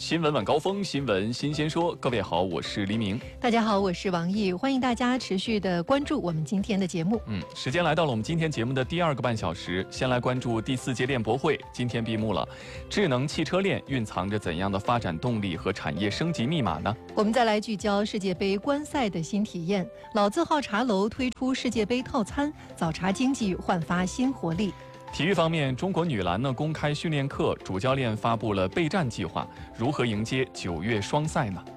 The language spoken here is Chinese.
新闻晚高峰，新闻新鲜说。各位好，我是黎明。 大家好，我是王毅，欢迎大家持续的关注我们今天的节目。 时间来到了我们今天节目的第2个半小时，先来关注第4届链博会，今天闭幕了。智能汽车链蕴藏着怎样的发展动力和产业升级密码呢？ 我们再来聚焦世界杯观赛的新体验，老字号茶楼推出世界杯套餐，早茶经济焕发新活力。 体育方面，中国女篮公开训练课，主教练发布了备战计划，如何迎接9月双赛呢？